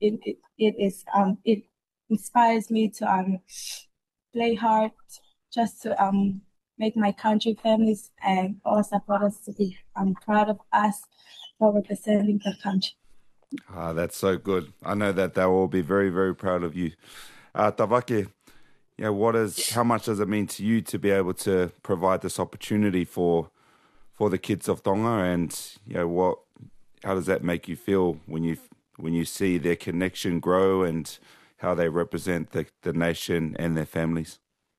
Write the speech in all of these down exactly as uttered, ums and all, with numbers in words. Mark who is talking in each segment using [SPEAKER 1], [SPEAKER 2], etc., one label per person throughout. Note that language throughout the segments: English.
[SPEAKER 1] it it, it is um it inspires me to um play hard just to um make my country, families, and all supporters to be um proud of us for representing the country.
[SPEAKER 2] Ah, that's so good. I know that they'll all be very, very proud of you. Uh, Tavake, you know, what is, how much does it mean to you to be able to provide this opportunity for for the kids of Tonga, and you know, what, how does that make you feel when you when you see their connection grow and how they represent the, the nation and their families?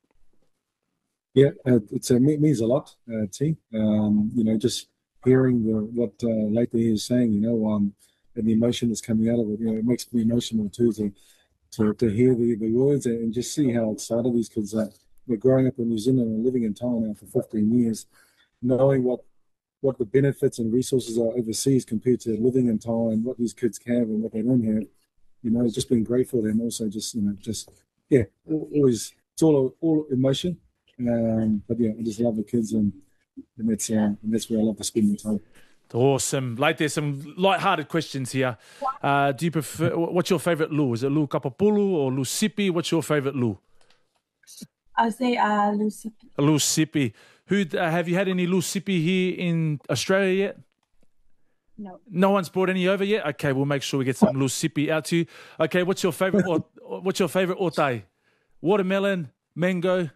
[SPEAKER 3] Yeah, uh, it's, uh, it means a lot, uh, T. Um, you know, just hearing the, what uh, Leite is saying, you know, um, and the emotion that's coming out of it, you know, it makes me emotional too to to, to hear the, the words and just see how excited these kids are. We're growing up in New Zealand and living in Tonga now for fifteen years, knowing what what the benefits and resources are overseas compared to living in Tonga and what these kids have and what they don't have. You know, just being grateful and also just, you know, just, yeah, always, it's all all emotion. Um, but yeah, I just love the kids, and, and that's uh, and that's where I love to spend my time.
[SPEAKER 4] Awesome. Like, there's some light-hearted questions here. Uh, do you prefer, what's your favourite lu? Is it lu kapapulu or lu sipi? What's your favourite lu?
[SPEAKER 1] I'll say uh, lu sipi.
[SPEAKER 4] Lu sipi. Who, uh, have you had any lu sipi here in Australia yet?
[SPEAKER 1] No.
[SPEAKER 4] No one's brought any over yet? Okay, we'll make sure we get some lu sipi out to you. Okay, what's your favourite, what's your favourite otai? Watermelon, mango?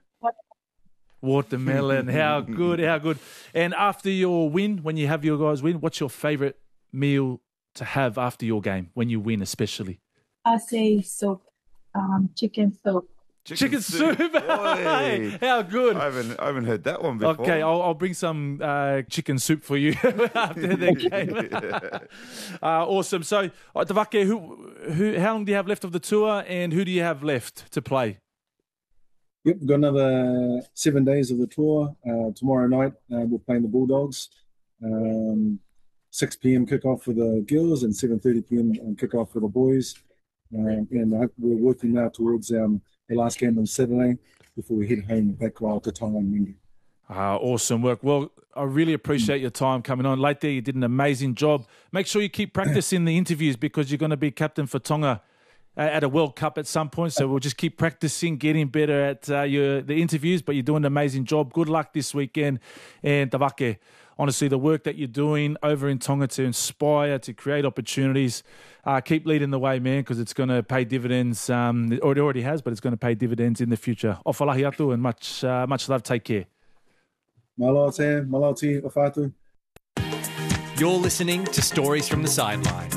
[SPEAKER 4] Watermelon. How good, how good. And after your win, when you have your guys win, what's your favourite meal to have after your game, when you win especially?
[SPEAKER 1] I'll say soup, um, chicken soup.
[SPEAKER 4] Chicken, chicken soup. soup. Hey, how good.
[SPEAKER 2] I haven't, I haven't heard that one before.
[SPEAKER 4] Okay, I'll, I'll bring some uh, chicken soup for you after the game. uh, awesome. So, uh, Tavake, who, who, how long do you have left of the tour, and who do you have left to play?
[SPEAKER 3] Yep, we've got another seven days of the tour. Uh, tomorrow night, uh, we're playing the Bulldogs. Um, six p.m. kickoff for the girls and seven thirty p.m. kickoff for the boys. Uh, and uh, we're working now towards um, the last game on Saturday before we head home back to Tonga on Monday.
[SPEAKER 4] Ah, awesome work. Well, I really appreciate your time coming on. Late there, you did an amazing job. Make sure you keep practicing the interviews, because you're going to be captain for Tonga at a World Cup at some point, so we'll just keep practicing, getting better at uh, your the interviews, but you're doing an amazing job. Good luck this weekend. And Tavake, honestly, the work that you're doing over in Tonga to inspire, to create opportunities, uh, keep leading the way, man, because it's going to pay dividends, um, or it already has, but it's going to pay dividends in the future. Ofalahi atu, and much, uh, much love. Take care.
[SPEAKER 3] Malo te, malo te, ofatu.
[SPEAKER 5] You're listening to Stories from the Sideline.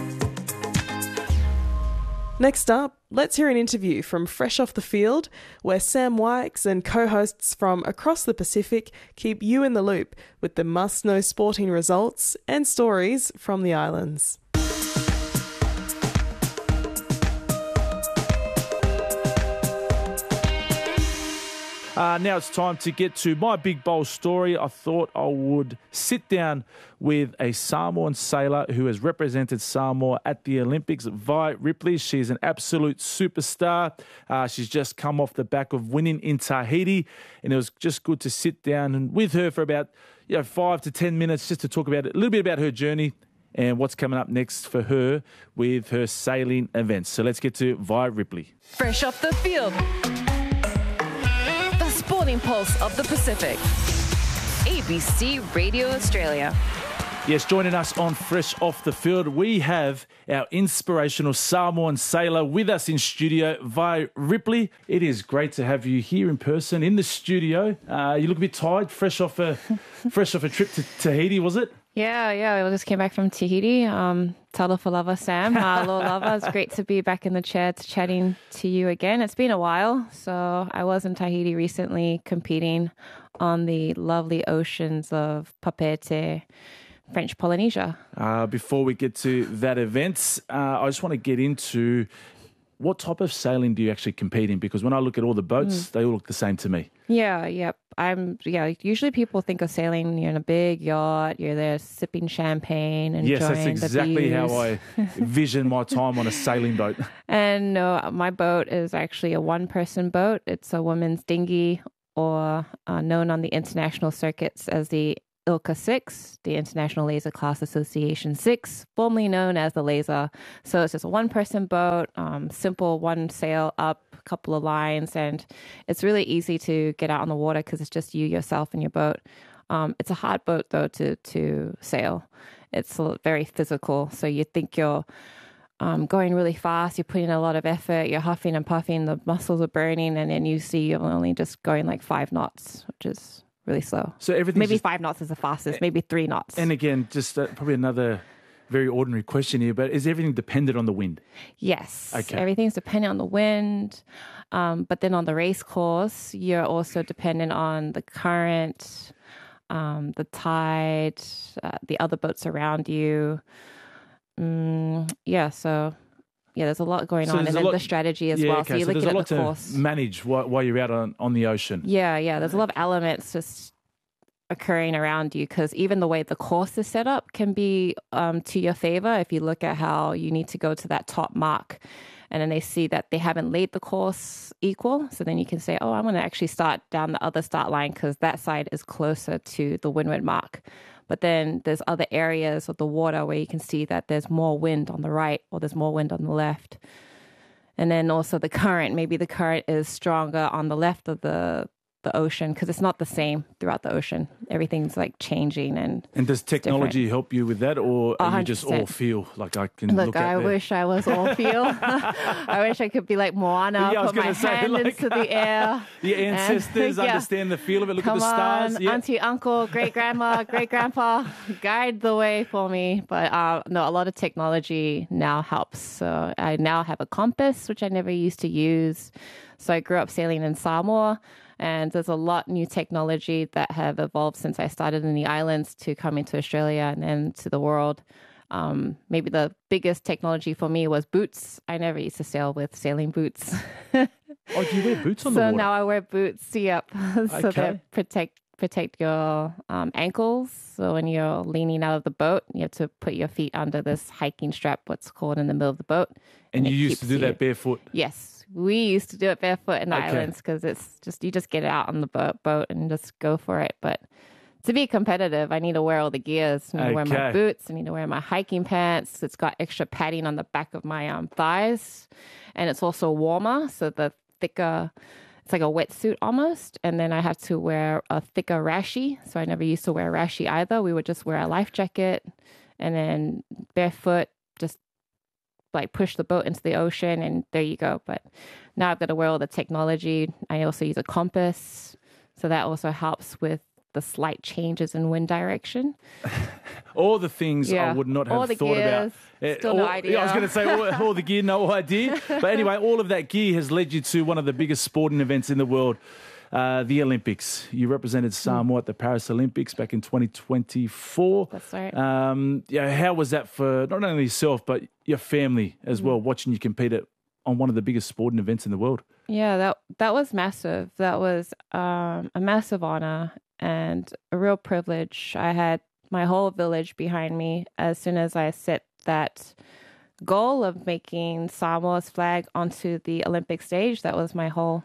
[SPEAKER 6] Next up, let's hear an interview from Fresh Off the Field, where Sam Wykes and co-hosts from across the Pacific keep you in the loop with the must-know sporting results and stories from the islands.
[SPEAKER 4] Uh, now it's time to get to my big bowl story. I thought I would sit down with a Samoan sailor who has represented Samoa at the Olympics, Vi Ripley. She's an absolute superstar. Uh, she's just come off the back of winning in Tahiti, and it was just good to sit down with her for about you know, five to ten minutes just to talk about a little bit about her journey and what's coming up next for her with her sailing events. So let's get to Vi Ripley.
[SPEAKER 7] Fresh Off the Field. Sporting Pulse of the Pacific. A B C Radio Australia.
[SPEAKER 4] Yes, joining us on Fresh Off the Field, we have our inspirational Samoan sailor with us in studio, Vi Ripley. It is great to have you here in person in the studio. Uh, you look a bit tired, fresh off a fresh off a trip to Tahiti, was it?
[SPEAKER 8] Yeah, yeah. We just came back from Tahiti. Um, Talofa lava, Sam. Uh, Lo lava. It's great to be back in the chair to chatting to you again. It's been a while. So I was in Tahiti recently competing on the lovely oceans of Papeete, French Polynesia.
[SPEAKER 4] Uh, before we get to that event, uh, I just want to get into what type of sailing do you actually compete in? Because when I look at all the boats, mm. they all look the same to me.
[SPEAKER 8] Yeah, yeah. I'm, yeah, usually people think of sailing, you're in a big yacht, you're there sipping champagne, enjoying
[SPEAKER 4] yes, that's exactly
[SPEAKER 8] the views.
[SPEAKER 4] how I vision my time on a sailing boat.
[SPEAKER 8] And no, uh, my boat is actually a one-person boat. It's a woman's dinghy, or uh, known on the international circuits as the ILCA six, the International Laser Class Association six, formerly known as the Laser. So it's just a one-person boat, um, simple one sail up, a couple of lines, and it's really easy to get out on the water because it's just you, yourself, and your boat. Um, it's a hard boat, though, to, to sail. It's very physical, so you think you're um, going really fast, you're putting a lot of effort, you're huffing and puffing, the muscles are burning, and then you see you're only just going like five knots, which is really slow.
[SPEAKER 4] So everything
[SPEAKER 8] maybe
[SPEAKER 4] just,
[SPEAKER 8] five knots is the fastest, maybe three knots.
[SPEAKER 4] And again, just uh, probably another very ordinary question here, but is everything dependent on the wind?
[SPEAKER 8] Yes.
[SPEAKER 4] Okay.
[SPEAKER 8] Everything's dependent on the wind. Um, but then on the race course, you're also dependent on the current, um, the tide, uh, the other boats around you. Mm, yeah, so yeah, there's a lot going
[SPEAKER 4] So
[SPEAKER 8] on, and then
[SPEAKER 4] lot,
[SPEAKER 8] the strategy as
[SPEAKER 4] yeah,
[SPEAKER 8] well.
[SPEAKER 4] Okay,
[SPEAKER 8] so you're
[SPEAKER 4] so
[SPEAKER 8] looking
[SPEAKER 4] there's a
[SPEAKER 8] at
[SPEAKER 4] lot
[SPEAKER 8] the
[SPEAKER 4] to
[SPEAKER 8] course.
[SPEAKER 4] manage while, while you're out on, on the ocean.
[SPEAKER 8] Yeah, yeah. There's a lot of elements just occurring around you because even the way the course is set up can be um, to your favor if you look at how you need to go to that top mark. And then they see that they haven't laid the course equal. So then you can say, oh, I'm going to actually start down the other start line because that side is closer to the windward mark. But then there's other areas of the water where you can see that there's more wind on the right or there's more wind on the left. And then also the current, maybe the current is stronger on the left of the the ocean because it's not the same throughout the ocean. Everything's like changing and
[SPEAKER 4] And does technology help you with that, or are you just all feel like I can
[SPEAKER 8] look?
[SPEAKER 4] look at
[SPEAKER 8] I
[SPEAKER 4] there?
[SPEAKER 8] wish I was all feel. I wish I could be like Moana,
[SPEAKER 4] Yeah, I was
[SPEAKER 8] put my
[SPEAKER 4] gonna say,
[SPEAKER 8] hand
[SPEAKER 4] like,
[SPEAKER 8] into the air.
[SPEAKER 4] Your ancestors
[SPEAKER 8] and, yeah.
[SPEAKER 4] understand the feel of it. Look
[SPEAKER 8] Come
[SPEAKER 4] at the stars.
[SPEAKER 8] on,
[SPEAKER 4] Yeah.
[SPEAKER 8] auntie, uncle, great grandma, great grandpa, guide the way for me. But uh, no, a lot of technology now helps. So I now have a compass, which I never used to use. So I grew up sailing in Samoa. And there's a lot new technology that have evolved since I started in the islands to come into Australia and then to the world. Um, maybe the biggest technology for me was boots. I never used to sail with sailing boots.
[SPEAKER 4] Oh, do you wear boots on
[SPEAKER 8] so
[SPEAKER 4] the water?
[SPEAKER 8] So now I wear boots, yep. so
[SPEAKER 4] Okay.
[SPEAKER 8] that protect protect your um, ankles. So when you're leaning out of the boat, you have to put your feet under this hiking strap, what's called in the middle of the boat.
[SPEAKER 4] And,
[SPEAKER 8] and
[SPEAKER 4] you used to do
[SPEAKER 8] you.
[SPEAKER 4] that barefoot?
[SPEAKER 8] Yes. We used to do it barefoot in the
[SPEAKER 4] Okay.
[SPEAKER 8] islands because it's just, you just get out on the boat, boat and just go for it. But to be competitive, I need to wear all the gears. I need to wear my
[SPEAKER 4] Okay.
[SPEAKER 8] boots. I need to wear my hiking pants. It's got extra padding on the back of my um, thighs. And it's also warmer. So the thicker, it's like a wetsuit almost. And then I have to wear a thicker rashi. So I never used to wear a rashi either. We would just wear a life jacket and then barefoot, just like push the boat into the ocean and there you go. But now I've got to wear all the technology. I also use a compass. So that also helps with the slight changes in wind direction.
[SPEAKER 4] All the things
[SPEAKER 8] Yeah.
[SPEAKER 4] I would not
[SPEAKER 8] All
[SPEAKER 4] have
[SPEAKER 8] the
[SPEAKER 4] thought
[SPEAKER 8] gears,
[SPEAKER 4] about.
[SPEAKER 8] still
[SPEAKER 4] all,
[SPEAKER 8] no idea.
[SPEAKER 4] Yeah, I was going to say all, all the gear, no idea. But anyway, all of that gear has led you to one of the biggest sporting events in the world, uh, the Olympics. You represented Samoa at the Paris Olympics back in twenty twenty-four.
[SPEAKER 8] That's right.
[SPEAKER 4] Um, yeah, how was that for not only yourself, but your family as well, watching you compete at, on one of the biggest sporting events in the world?
[SPEAKER 8] Yeah, that that was massive. That was um, a massive honor and a real privilege. I had my whole village behind me as soon as I set that goal of making Samoa's flag onto the Olympic stage. That was my whole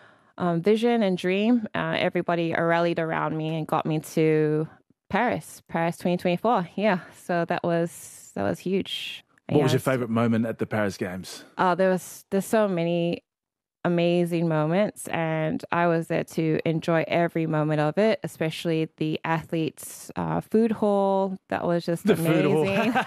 [SPEAKER 8] um, vision and dream. Uh, everybody rallied around me and got me to Paris, Paris twenty twenty-four. Yeah, so that was that was huge.
[SPEAKER 4] What
[SPEAKER 8] Yeah,
[SPEAKER 4] was your
[SPEAKER 8] it's-
[SPEAKER 4] favourite moment at the Paris Games?
[SPEAKER 8] Oh, there was there's so many amazing moments, and I was there to enjoy every moment of it, especially the athletes' uh, food hall. That was just
[SPEAKER 4] The food hall.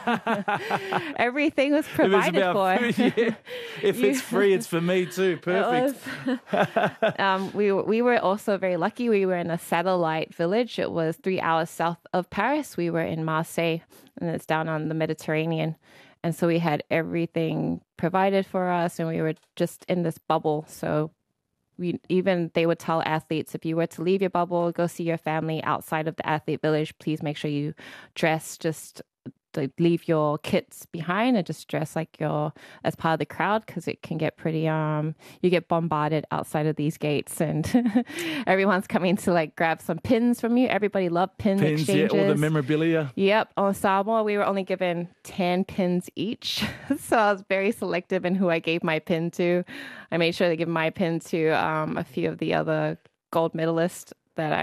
[SPEAKER 8] amazing. Everything was
[SPEAKER 4] If it's
[SPEAKER 8] provided
[SPEAKER 4] about
[SPEAKER 8] for.
[SPEAKER 4] food, yeah. If
[SPEAKER 8] You-
[SPEAKER 4] it's free, it's for me too. Perfect.
[SPEAKER 8] It was, um, we were, we were also very lucky. We were in a satellite village. It was three hours south of Paris. We were in Marseille, and it's down on the Mediterranean. And so we had everything provided for us, and we were just in this bubble. So we even they would tell athletes, if you were to leave your bubble, go see your family outside of the athlete village, please make sure you dress just like leave your kits behind and just dress like you're as part of the crowd, because it can get pretty um you get bombarded outside of these gates, and everyone's coming to like grab some pins from you. Everybody loved pin
[SPEAKER 4] Pins, yeah,
[SPEAKER 8] exchanges.
[SPEAKER 4] all the memorabilia.
[SPEAKER 8] Yep. On Samoa, we were only given ten pins each. So I was very selective in who I gave my pin to. I made sure to give my pin to um, a few of the other gold medalists that I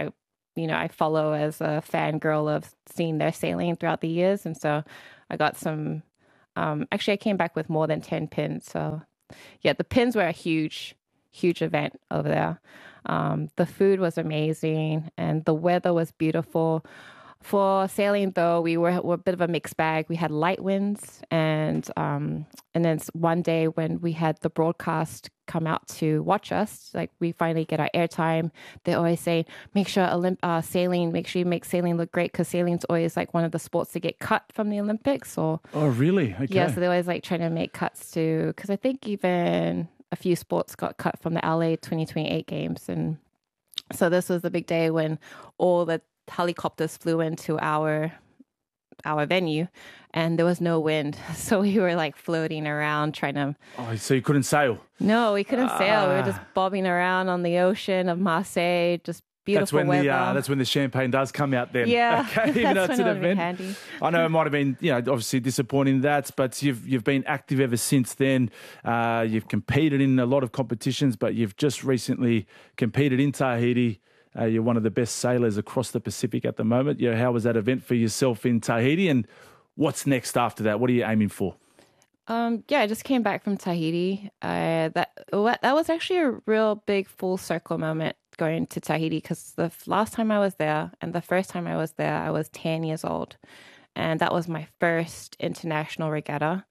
[SPEAKER 8] you know, I follow as a fangirl of seeing their sailing throughout the years. And so I got some, um, actually I came back with more than ten pins. So yeah, the pins were a huge, huge event over there. Um, the food was amazing and the weather was beautiful. For sailing, though, we were, were a bit of a mixed bag. We had light winds, and um, and then one day when we had the broadcast come out to watch us, like we finally get our airtime, they always say, make sure Olymp- uh, sailing, make sure you make sailing look great, because sailing's always like one of the sports to get cut from the Olympics. Or
[SPEAKER 4] oh, really? Okay.
[SPEAKER 8] Yeah, so they always like trying to make cuts to, because I think even a few sports got cut from the L A twenty twenty-eight games, and so this was the big day when all the helicopters flew into our our venue and there was no wind, so we were like floating around trying to
[SPEAKER 4] oh so you couldn't sail?
[SPEAKER 8] No, we couldn't
[SPEAKER 4] ah.
[SPEAKER 8] sail. We were just bobbing around on the ocean of Marseille, just beautiful
[SPEAKER 4] that's when
[SPEAKER 8] weather.
[SPEAKER 4] the uh, that's when the champagne does come out then.
[SPEAKER 8] Yeah.
[SPEAKER 4] Okay, even though it's an event.
[SPEAKER 8] Handy.
[SPEAKER 4] I know it might have been, you know, obviously disappointing that, but you've you've been active ever since then. Uh, you've competed in a lot of competitions, but you've just recently competed in Tahiti. Uh, you're one of the best sailors across the Pacific at the moment. You know, how was that event for yourself in Tahiti, and what's next after that? What are you aiming for?
[SPEAKER 8] Um, yeah, I just came back from Tahiti. Uh, that that was actually a real big full circle moment going to Tahiti, because the last time I was there and the first time I was there, I was ten years old, and that was my first international regatta.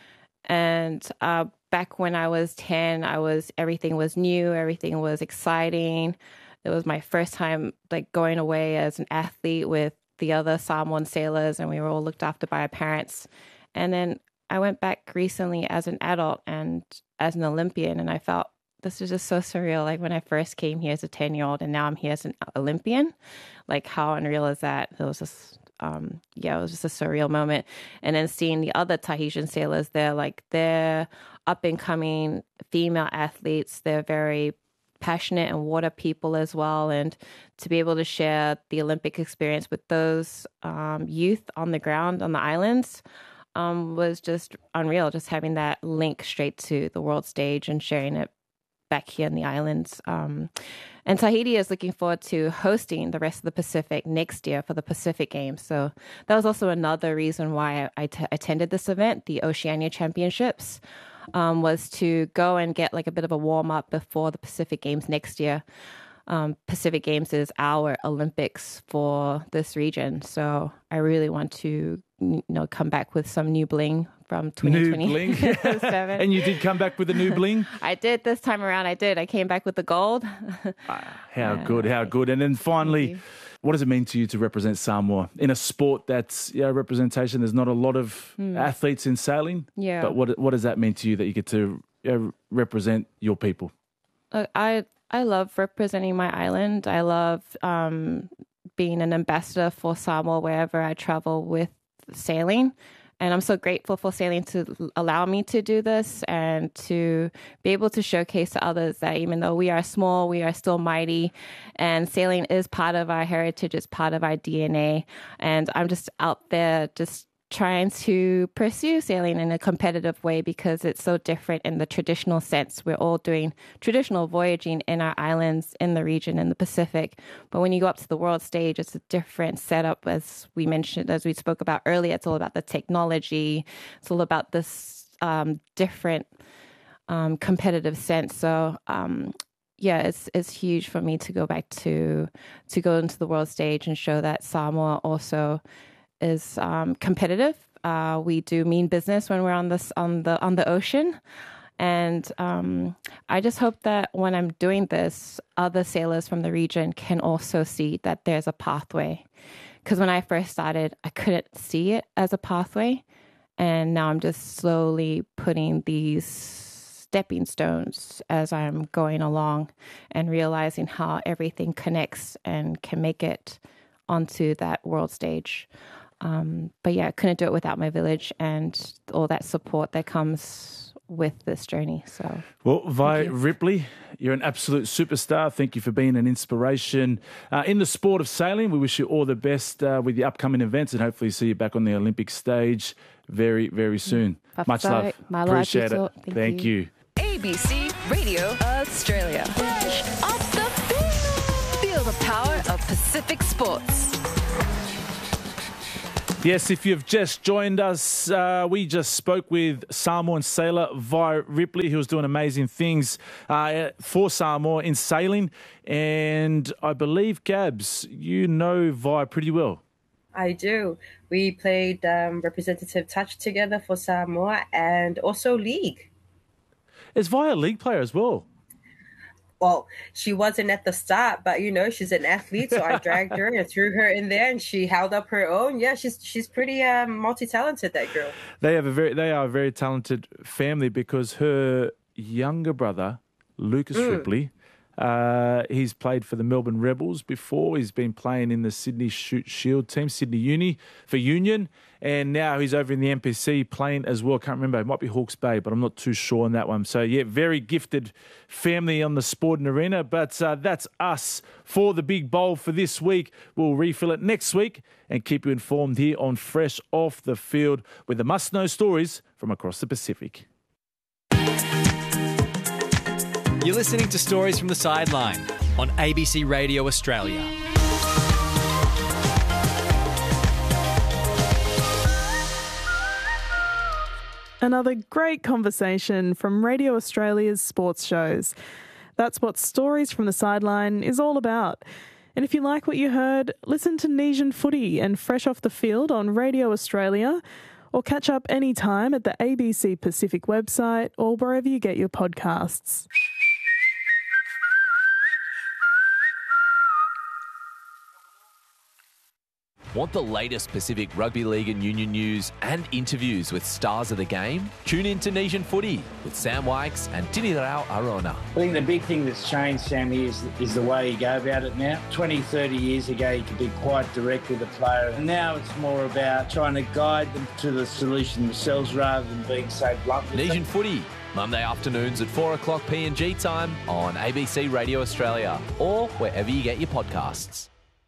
[SPEAKER 8] And uh, back when I was ten, I was everything was new, everything was exciting. It was my first time like going away as an athlete with the other Samoan sailors, and we were all looked after by our parents. And then I went back recently as an adult and as an Olympian, and I felt this was just so surreal. Like when I first came here as a ten-year-old, and now I'm here as an Olympian. Like how unreal is that? It was just, um, yeah, it was just a surreal moment. And then seeing the other Tahitian sailors, they're like they're up and coming female athletes. They're very passionate and water people as well, and to be able to share the Olympic experience with those um, youth on the ground on the islands um, was just unreal. Just having that link straight to the world stage and sharing it back here in the islands. Um, and Tahiti is looking forward to hosting the rest of the Pacific next year for the Pacific Games. So that was also another reason why I t- attended this event, the Oceania Championships. Um, was to go and get like a bit of a warm up before the Pacific Games next year. Um, Pacific Games is our Olympics for this region, so I really want to, you know, come back with some new bling from twenty twenty-seven.
[SPEAKER 4] New bling, and you did come back with a new bling.
[SPEAKER 8] I did this time around. I did. I came back with the gold.
[SPEAKER 4] ah, how good, how good! And then finally, what does it mean to you to represent Samoa in a sport that's, you know, representation? There's not a lot of mm. athletes in sailing.
[SPEAKER 8] Yeah.
[SPEAKER 4] But what what does that mean to you that you get to, you know, represent your people?
[SPEAKER 8] Uh, I I love representing my island. I love um, being an ambassador for Samoa wherever I travel with sailing. And I'm so grateful for sailing to allow me to do this and to be able to showcase to others that even though we are small, we are still mighty. And sailing is part of our heritage, it's part of our D N A. And I'm just out there just trying to pursue sailing in a competitive way because it's so different in the traditional sense. We're all doing traditional voyaging in our islands, in the region, in the Pacific. But when you go up to the world stage, it's a different setup, as we mentioned, as we spoke about earlier. It's all about the technology. It's all about this um, different um, competitive sense. So, um, yeah, it's it's huge for me to go back to to go into the world stage and show that Samoa also is um, competitive. Uh, we do mean business when we're on this on the on the ocean, and um, I just hope that when I'm doing this, other sailors from the region can also see that there's a pathway. Because when I first started, I couldn't see it as a pathway, and now I'm just slowly putting these stepping stones as I'm going along and realizing how everything connects and can make it onto that world stage. Um, but yeah, I couldn't do it without my village and all that support that comes with this journey. So,
[SPEAKER 4] well, Vi Ripley, you're an absolute superstar. Thank you for being an inspiration uh, in the sport of sailing. We wish you all the best uh, with the upcoming events, and hopefully see you back on the Olympic stage very, very soon.
[SPEAKER 8] That's
[SPEAKER 4] Much
[SPEAKER 8] right.
[SPEAKER 4] love.
[SPEAKER 8] My
[SPEAKER 4] Appreciate it.
[SPEAKER 8] Thank,
[SPEAKER 4] Thank you.
[SPEAKER 7] A B C Radio Australia. Fresh off the field. Feel the power of Pacific sports.
[SPEAKER 4] Yes, if you've just joined us, uh, we just spoke with Samoan sailor Vi Ripley, who was doing amazing things uh, for Samoa in sailing. And I believe, Gabs, you know Vi pretty well.
[SPEAKER 9] I do. We played um, representative touch together for Samoa and also league.
[SPEAKER 4] Is Vi a league player as well?
[SPEAKER 9] Well, she wasn't at the start, but, you know, she's an athlete, so I dragged her and threw her in there, and she held up her own. Yeah, she's she's pretty um, multi-talented, that girl.
[SPEAKER 4] They have a very they are a very talented family because her younger brother, Lucas mm. Ripley, uh, he's played for the Melbourne Rebels before. He's been playing in the Sydney Shoot Shield team, Sydney Uni for Union, and now he's over in the N P C playing as well. Can't remember. It might be Hawke's Bay, but I'm not too sure on that one. So, yeah, very gifted family on the sporting arena. But uh, that's us for the big bowl for this week. We'll refill it next week and keep you informed here on Fresh Off the Field with the must-know stories from across the Pacific.
[SPEAKER 5] You're listening to Stories from the Sideline on A B C Radio Australia.
[SPEAKER 6] Another great conversation from Radio Australia's sports shows. That's what Stories from the Sideline is all about. And if you like what you heard, listen to Nesian Footy and Fresh Off the Field on Radio Australia, or catch up anytime at the A B C Pacific website or wherever you get your podcasts.
[SPEAKER 10] Want the latest Pacific Rugby League and Union news and interviews with stars of the game? Tune in to Nesian Footy with Sam Wykes and Tinirao Arona.
[SPEAKER 11] I think the big thing that's changed, Sammy, is, is the way you go about it now. twenty, thirty years ago, you could be quite direct with a player. And now it's more about trying to guide them to the solution themselves rather than being so blunt.
[SPEAKER 10] Nesian Footy, Monday afternoons at four o'clock P N G time on A B C Radio Australia or wherever you get your podcasts.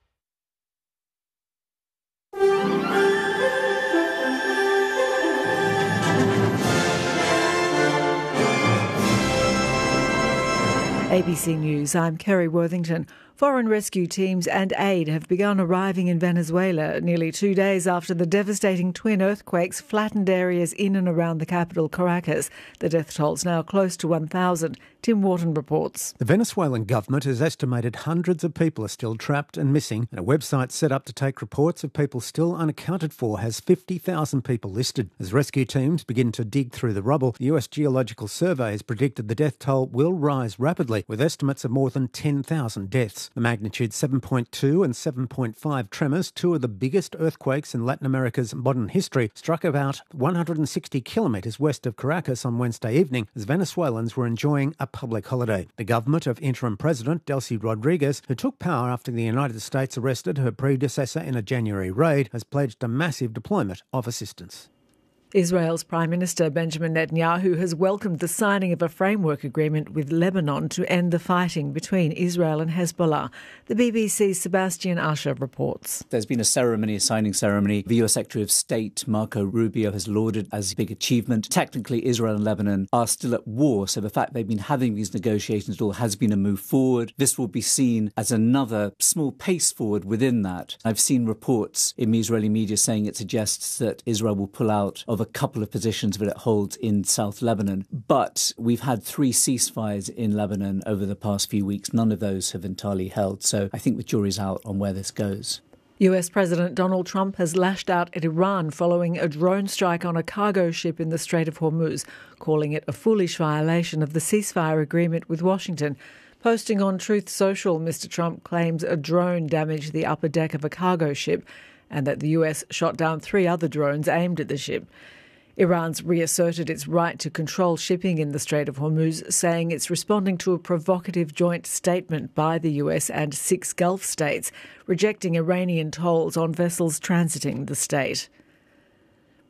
[SPEAKER 12] A B C News, I'm Kerry Worthington. Foreign rescue teams and aid have begun arriving in Venezuela nearly two days after the devastating twin earthquakes flattened areas in and around the capital, Caracas. The death toll's now close to one thousand. Tim Wharton reports.
[SPEAKER 13] The Venezuelan government has estimated hundreds of people are still trapped and missing, and a website set up to take reports of people still unaccounted for has fifty thousand people listed. As rescue teams begin to dig through the rubble, the U S Geological Survey has predicted the death toll will rise rapidly, with estimates of more than ten thousand deaths. The magnitude seven point two and seven point five tremors, two of the biggest earthquakes in Latin America's modern history, struck about one hundred sixty kilometres west of Caracas on Wednesday evening as Venezuelans were enjoying a public holiday. The government of interim President Delcy Rodriguez, who took power after the United States arrested her predecessor in a January raid, has pledged a massive deployment of assistance.
[SPEAKER 12] Israel's Prime Minister Benjamin Netanyahu has welcomed the signing of a framework agreement with Lebanon to end the fighting between Israel and Hezbollah. The B B C's Sebastian Usher reports.
[SPEAKER 14] There's been a ceremony, a signing ceremony. The U S Secretary of State, Marco Rubio, has lauded as a big achievement. Technically, Israel and Lebanon are still at war, so the fact they've been having these negotiations at all has been a move forward. This will be seen as another small pace forward within that. I've seen reports in the Israeli media saying it suggests that Israel will pull out of a couple of positions that it holds in South Lebanon. But we've had three ceasefires in Lebanon over the past few weeks. None of those have entirely held. So I think the jury's out on where this goes.
[SPEAKER 12] U S President Donald Trump has lashed out at Iran following a drone strike on a cargo ship in the Strait of Hormuz, calling it a foolish violation of the ceasefire agreement with Washington. Posting on Truth Social, Mister Trump claims a drone damaged the upper deck of a cargo ship and that the U S shot down three other drones aimed at the ship. Iran's reasserted its right to control shipping in the Strait of Hormuz, saying it's responding to a provocative joint statement by the U S and six Gulf states, rejecting Iranian tolls on vessels transiting the state.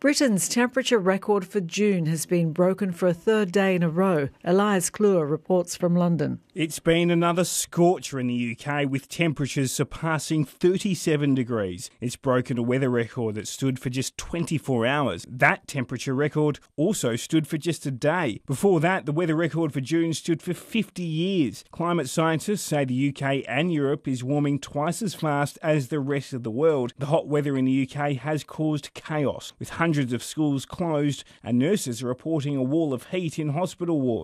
[SPEAKER 12] Britain's temperature record for June has been broken for a third day in a row. Elias Kluwer reports from London.
[SPEAKER 15] It's been another scorcher in the U K, with temperatures surpassing thirty-seven degrees. It's broken a weather record that stood for just twenty-four hours. That temperature record also stood for just a day. Before that, the weather record for June stood for fifty years. Climate scientists say the U K and Europe is warming twice as fast as the rest of the world. The hot weather in the U K has caused chaos, with hundreds of schools closed and nurses are reporting a wall of heat in hospital wards.